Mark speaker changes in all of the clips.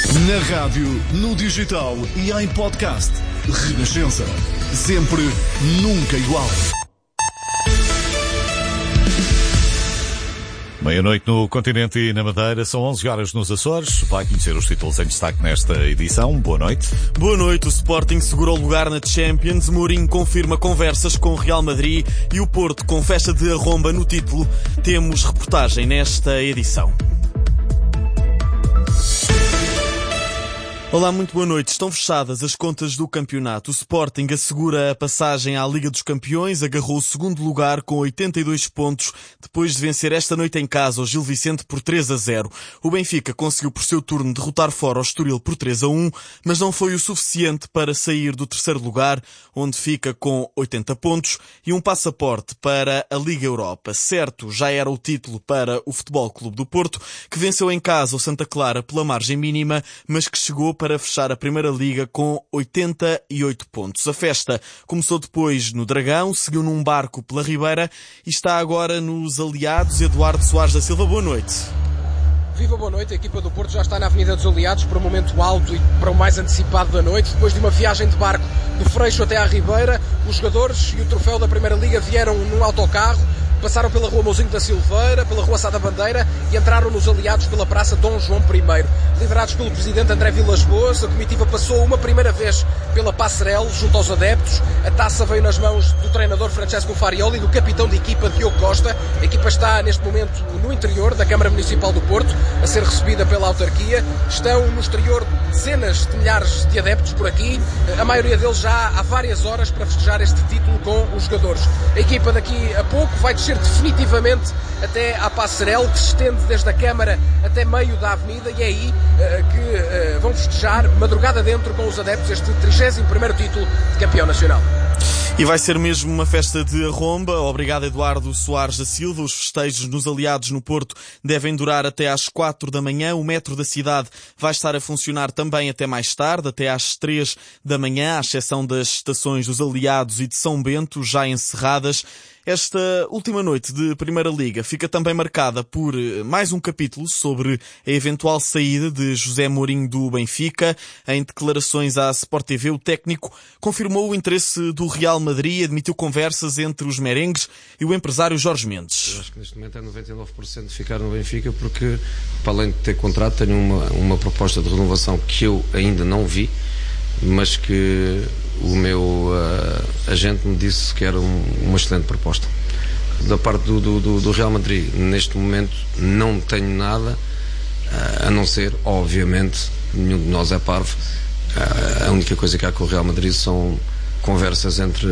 Speaker 1: Na rádio, no digital e em podcast. Renascença. Sempre, nunca igual.
Speaker 2: Meia-noite no continente e na Madeira, são 11 horas nos Açores. Vai conhecer os títulos em destaque nesta edição. Boa noite.
Speaker 3: Boa noite. O Sporting segura o lugar na Champions. Mourinho confirma conversas com o Real Madrid e o Porto com festa de arromba no título. Temos reportagem nesta edição. Olá, muito boa noite. Estão fechadas as contas do campeonato. O Sporting assegura a passagem à Liga dos Campeões, agarrou o segundo lugar com 82 pontos, depois de vencer esta noite em casa o Gil Vicente por 3-0. O Benfica conseguiu por seu turno derrotar fora o Estoril por 3-1, mas não foi o suficiente para sair do terceiro lugar, onde fica com 80 pontos e um passaporte para a Liga Europa. Certo, já era o título para o Futebol Clube do Porto, que venceu em casa o Santa Clara pela margem mínima, mas que chegou para fechar a Primeira Liga com 88 pontos. A festa começou depois no Dragão, seguiu num barco pela Ribeira e está agora nos Aliados. Eduardo Soares da Silva, boa noite.
Speaker 4: Viva, boa noite. A equipa do Porto já está na Avenida dos Aliados para o momento alto e para o mais antecipado da noite. Depois de uma viagem de barco do Freixo até à Ribeira, os jogadores e o troféu da Primeira Liga vieram num autocarro, passaram pela Rua Mouzinho da Silveira, pela Rua Sá da Bandeira e entraram nos Aliados pela Praça Dom João I. Liderados pelo presidente André Vilas Boas, a comitiva passou uma primeira vez pela Passerelle junto aos adeptos. A taça veio nas mãos do treinador Francesco Farioli e do capitão de equipa Diogo Costa. A equipa está neste momento no interior da Câmara Municipal do Porto, a ser recebida pela autarquia. Estão no exterior dezenas de milhares de adeptos por aqui, a maioria deles já há várias horas para festejar este título com os jogadores. A equipa daqui a pouco vai descer definitivamente até à Passerelle, que se estende desde a Câmara até meio da avenida, e é aí que vão festejar madrugada dentro com os adeptos este 31º título de campeão nacional.
Speaker 3: E vai ser mesmo uma festa de arromba. Obrigado, Eduardo Soares da Silva. Os festejos nos Aliados no Porto devem durar até às 4 da manhã. O metro da cidade vai estar a funcionar também até mais tarde, até às 3 da manhã, à exceção das estações dos Aliados e de São Bento, já encerradas. Esta última noite de Primeira Liga fica também marcada por mais um capítulo sobre a eventual saída de José Mourinho do Benfica. Em declarações à Sport TV, o técnico confirmou o interesse do Real Madrid e admitiu conversas entre os merengues e o empresário Jorge Mendes.
Speaker 5: Eu acho que neste momento é 99% de ficar no Benfica, porque, para além de ter contrato, tenho uma proposta de renovação que eu ainda não vi, mas que o meu agente me disse que era uma excelente proposta. Da parte do Real Madrid, neste momento não tenho nada, a não ser, obviamente, nenhum de nós é parvo. A única coisa que há com o Real Madrid são conversas entre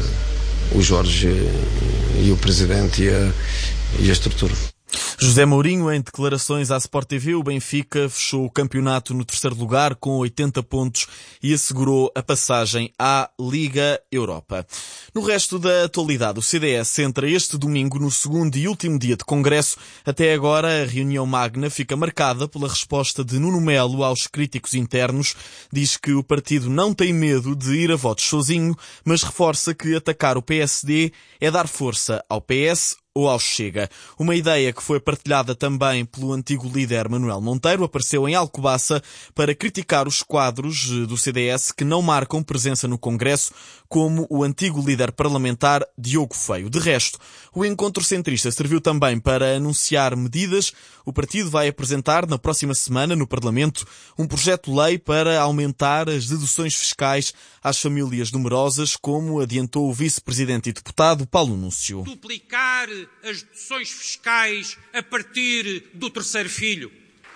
Speaker 5: o Jorge e o presidente e a estrutura.
Speaker 3: José Mourinho, em declarações à Sport TV, o Benfica fechou o campeonato no terceiro lugar com 80 pontos e assegurou a passagem à Liga Europa. No resto da atualidade, o CDS entra este domingo no segundo e último dia de congresso. Até agora, a reunião magna fica marcada pela resposta de Nuno Melo aos críticos internos. Diz que o partido não tem medo de ir a votos sozinho, mas reforça que atacar o PSD é dar força ao PS ou ao Chega. Uma ideia que foi partilhada também pelo antigo líder Manuel Monteiro, apareceu em Alcobaça para criticar os quadros do CDS que não marcam presença no Congresso, como o antigo líder parlamentar Diogo Feio. De resto, o encontro centrista serviu também para anunciar medidas. O partido vai apresentar na próxima semana no Parlamento um projeto-lei para aumentar as deduções fiscais às famílias numerosas, como adiantou o vice-presidente e deputado Paulo Núncio.
Speaker 6: Duplicar as deduções fiscais a partir do terceiro filho.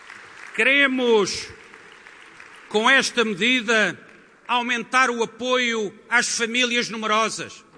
Speaker 6: Queremos, com esta medida, aumentar o apoio às famílias numerosas.